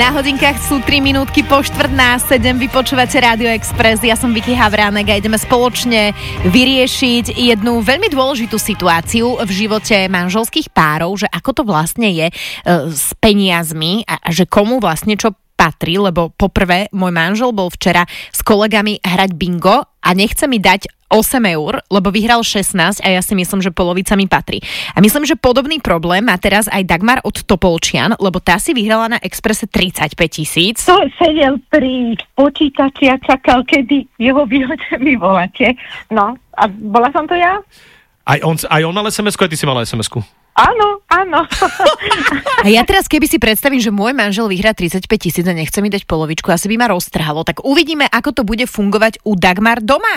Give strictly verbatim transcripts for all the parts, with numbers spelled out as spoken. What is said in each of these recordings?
Na hodinkách sú tri minútky po štvrť na sedem. Vy počúvate Rádio Express. Ja som Vicky Havránek a ideme spoločne vyriešiť jednu veľmi dôležitú situáciu v živote manželských párov, že ako to vlastne je e, s peniazmi a, a že komu vlastne čo patrí, lebo poprvé môj manžel bol včera s kolegami hrať bingo a nechce mi dať osem eur, lebo vyhral šestnásť a ja si myslím, že polovica mi patrí. A myslím, že podobný problém má teraz aj Dagmar od Topolčian, lebo tá si vyhrala na Expresse tridsaťpäť tisíc. To sedel pri počítači a čakal, kedy jeho vyhoďte mi voláte. No, a bola som to ja? Aj on, aj on mal es em esku, aj ty si mala es em esku. Áno, áno. A ja teraz, keby si predstavím, že môj manžel vyhrá tridsaťpäť tisíc a nechce mi dať polovičku, asi by ma roztrhalo. Tak uvidíme, ako to bude fungovať u Dagmar doma.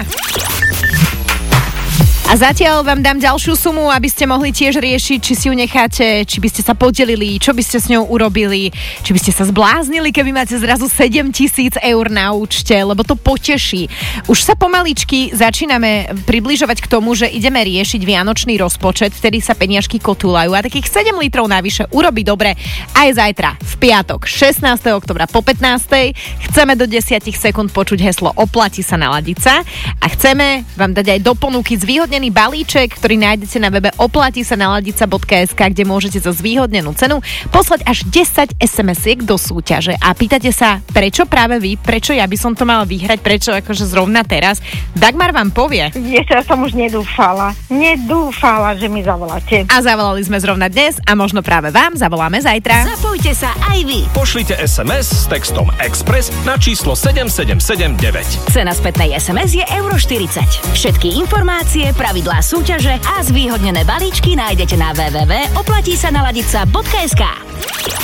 A zatiaľ vám dám ďalšiu sumu, aby ste mohli tiež riešiť, či si ju necháte, či by ste sa podelili, čo by ste s ňou urobili, či by ste sa zbláznili, keby máte zrazu sedem tisíc eur na účte, lebo to poteší. Už sa pomaličky začíname približovať k tomu, že ideme riešiť vianočný rozpočet, vtedy sa peniažky kotúľajú a takých sedem litrov navyše urobí dobre aj zajtra, v piatok, šestnásteho októbra po pätnástej. Chceme do desať sekúnd počuť heslo Oplatí sa naladiť sa a chceme vám dať aj do ponuky zvýhodnený balíček, ktorý nájdete na webe oplatí sa naladiť sa bodka es ká, kde môžete za zvýhodnenú cenu poslať až desať es em esiek do súťaže. A pýtate sa, prečo práve vy, prečo ja by som to mala vyhrať, prečo akože zrovna teraz? Dagmar vám povie. Ešte ja som už nedúfala. Nedúfala, že mi zavoláte. A zavolali sme zrovna dnes a možno práve vám zavoláme zajtra. Zapojte sa aj vy. Pošlite es em es s textom Express na číslo sedem sedem sedem deväť. Cena spätnej es em es je euro štyridsať. Všetky informácie, pravidlá súťaže a zvýhodnené balíčky nájdete na w w w bodka oplatí sa naladiť sa bodka es ká.